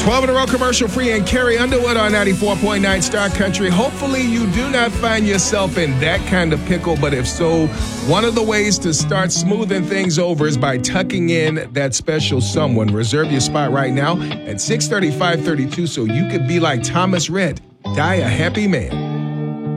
12 in a row, commercial free, and Carrie Underwood on 94.9 Star Country. Hopefully you do not find yourself in that kind of pickle, but if so, one of the ways to start smoothing things over is by tucking in that special someone. Reserve your spot right now at 635-32 so you could be like Thomas Rhett, die a happy man.